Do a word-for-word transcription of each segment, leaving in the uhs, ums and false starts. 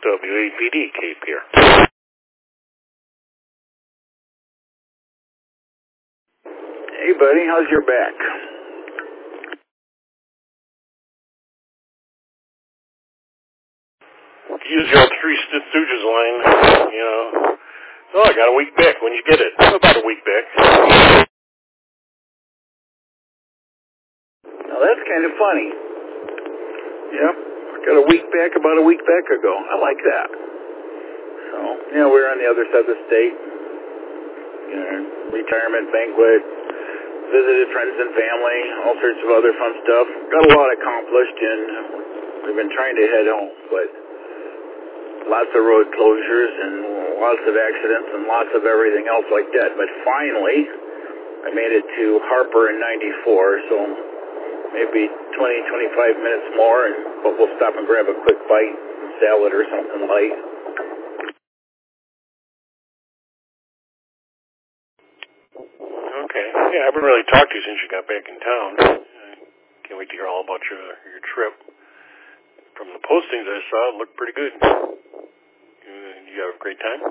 W A P D, Cape here. Hey, buddy, how's your back? Use your Three Stooges line, you know. Oh, I got a week back when you get it. About a week back. Now, that's kind of funny. Yep, I got a week back about a week back ago. I like that. So, yeah, we're on the other side of the state. You know, retirement banquet, visited friends and family, all sorts of other fun stuff. Got a lot accomplished, and we've been trying to head home, but lots of road closures and lots of accidents and lots of everything else like that. But finally, I made it to Harper in ninety-four, so maybe twenty, twenty-five minutes more, and but we'll stop and grab a quick bite, salad or something light. Okay. Yeah, I haven't really talked to you since you got back in town. I can't wait to hear all about your your trip. From the postings I saw, it looked pretty good. You, you have a great time?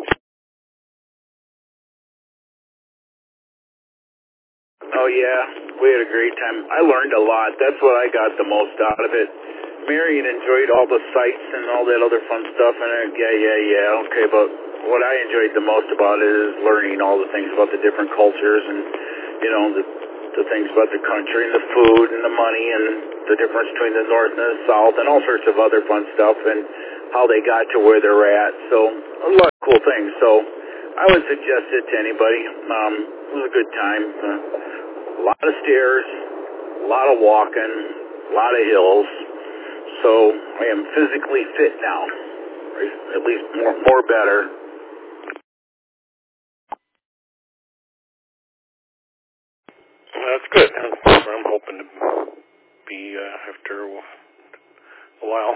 Oh, yeah, we had a great time. I learned a lot. That's what I got the most out of it. Marion enjoyed all the sights and all that other fun stuff, and uh, yeah, yeah, yeah, okay, but what I enjoyed the most about it is learning all the things about the different cultures and, you know, the, the things about the country and the food and the money and the difference between the North and the South and all sorts of other fun stuff and how they got to where they're at. So, a lot of cool things. So, I would suggest it to anybody. Um, it was a good time. Uh, a lot of stairs, a lot of walking, a lot of hills. So, I am physically fit now. At least more, more better. Well, that's good. That's where I'm hoping to be uh, after a while.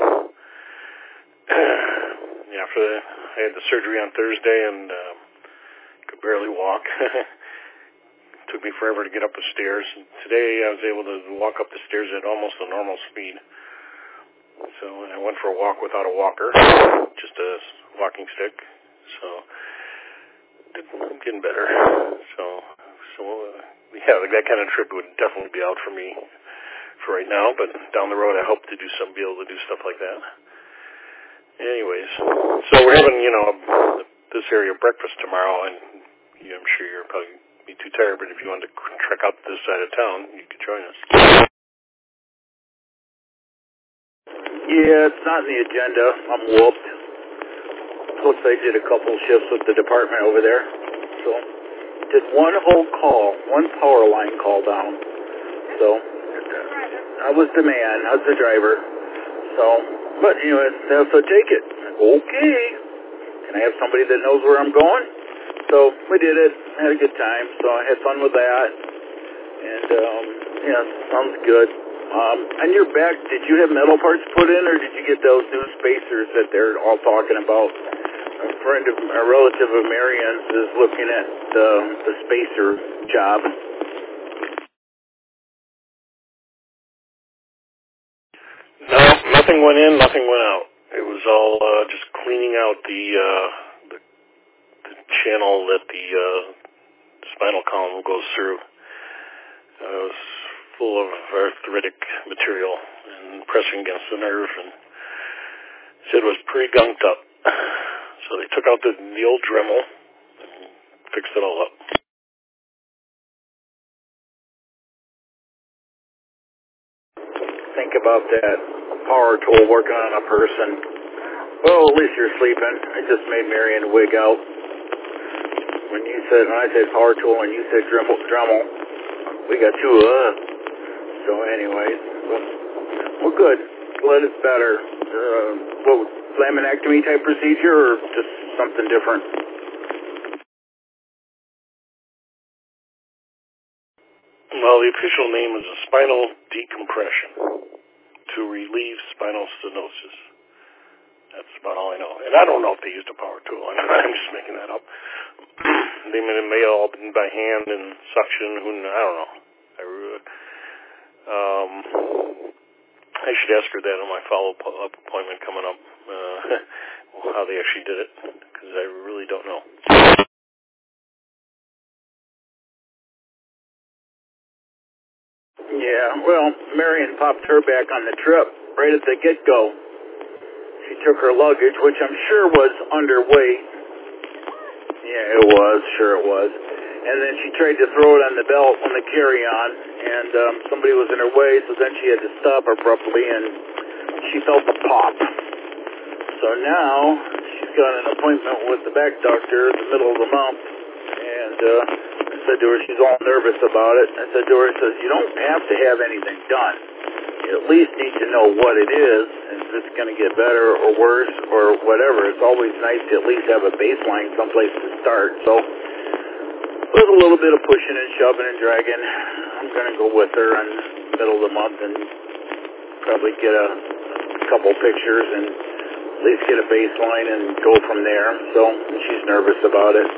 Yeah, after the, I had the surgery on Thursday and uh, could barely walk. It took me forever to get up the stairs. And today I was able to walk up the stairs at almost a normal speed. So I went for a walk without a walker, just a walking stick. So I'm getting better. So, so uh, yeah, like that kind of trip would definitely be out for me for right now. But down the road, I hope to do some, be able to do stuff like that. Anyways, so we're having, you know, this area breakfast tomorrow, and yeah, I'm sure you're probably be too tired. But if you wanted to trek out this side of town, you could join us. Yeah, it's not in the agenda. I'm whooped. Plus, I did a couple shifts with the department over there. So, did one whole call, one power line call down. So, I was the man. I was the driver. So, but anyway, so take it. Okay. Can I have somebody that knows where I'm going? So, we did it. Had a good time. So, I had fun with that. And, um, yeah, sounds good. Um, on your back, did you have metal parts put in, or did you get those new spacers that they're all talking about? A friend of, a relative of Marion's is looking at the, the spacer job. No, nothing went in, nothing went out. It was all uh, just cleaning out the, uh, the the channel that the uh, spinal column goes through. Uh, it was full of arthritic material and pressing against the nerve, and said it was pretty gunked up. So they took out the, the old Dremel and fixed it all up. Think about that power tool working on a person. Well, at least you're sleeping. I just made Marion wig out. When you said, when I said power tool and you said Dremel, Dremel we got two of us. So anyways, well, well good. Glad it's better. Uh, what, laminectomy type procedure or just something different? Well, the official name is a spinal decompression to relieve spinal stenosis. That's about all I know. And I don't know if they used a power tool. I'm just making that up. They may, may have all been by hand and suction. Who I don't know. I, um, I should ask her that on my follow-up appointment coming up, uh, how they actually did it, because I really don't know. Yeah, well, Marion popped her back on the trip right at the get-go. She took her luggage, which I'm sure was underweight. Yeah, it was. Sure it was. And then she tried to throw it on the belt on the carry-on, and um, somebody was in her way, so then she had to stop abruptly, and she felt a pop. So now she's got an appointment with the back doctor in the middle of the month, and uh, I said to her, she's all nervous about it. I said to her, I says, you don't have to have anything done. You at least need to know what it is, and if it's going to get better or worse or whatever. It's always nice to at least have a baseline someplace to start. So with a little bit of pushing and shoving and dragging, I'm going to go with her in the middle of the month and probably get a couple pictures and at least get a baseline and go from there. So she's nervous about it.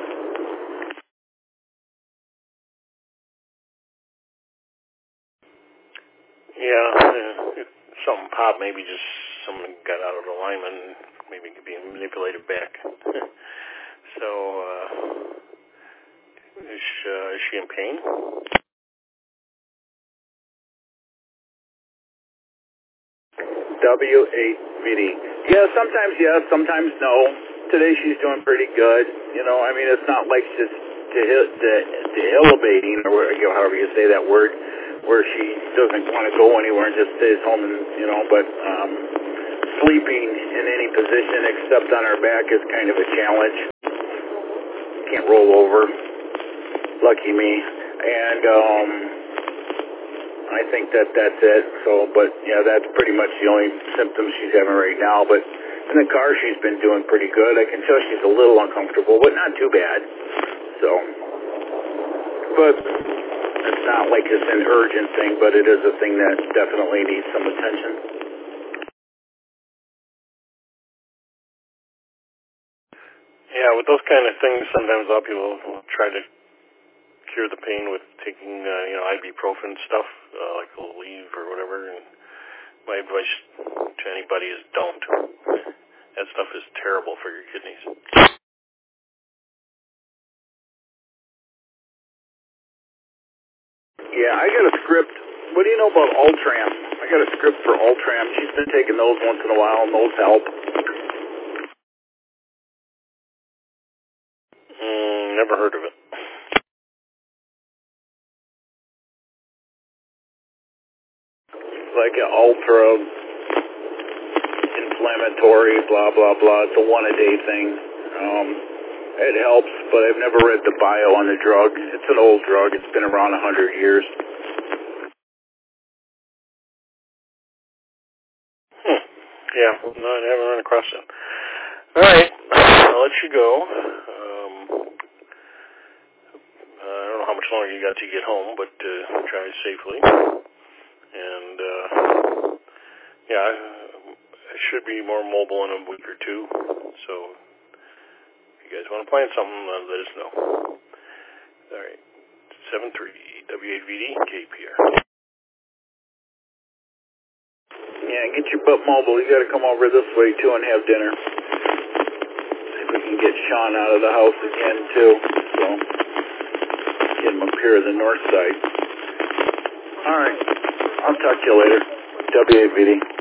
Yeah, uh, if something popped, maybe just someone got out of alignment and maybe could be manipulated back. So, uh, is, uh, is she in pain? W eight V D. Yeah, sometimes yes, sometimes no. Today she's doing pretty good. You know, I mean, it's not like she's de- de- dehilabating, or you know, however you say that word, where she doesn't want to go anywhere and just stays home and, you know, but um, sleeping in any position except on her back is kind of a challenge. Can't roll over. Lucky me. And um, I think that that's it. So, but, yeah, that's pretty much the only symptoms she's having right now. But in the car, she's been doing pretty good. I can tell she's a little uncomfortable, but not too bad. So, but it's not like it's an urgent thing, but it is a thing that definitely needs some attention. Yeah, with those kind of things, sometimes a lot of people will try to cure the pain with taking, uh, you know, ibuprofen stuff, uh, like Aleve or whatever. And my advice to anybody is don't. That stuff is terrible for your kidneys. Yeah, I got a script. What do you know about Ultram? I got a script for Ultram. She's been taking those once in a while, and those help. Mm, never heard of it. It's like an ultra inflammatory, blah, blah, blah. It's a one-a-day thing. Um, it helps, but I've never read the bio on the drug. It's an old drug. It's been around a hundred years. Hmm. Yeah, no, I haven't run across it. All right, I'll let you go. Um, I don't know how much longer you got to get home, but uh, drive safely. And, uh, yeah, I, I should be more mobile in a week or two. So if you guys want to plan something, uh, let us know. All right, seven three W eight V D K P R. Yeah, get your butt mobile. You got to come over this way, too, and have dinner. See if we can get Sean out of the house again, too. So, get him up here on the north side. All right. I'll talk to you later. W eight V D.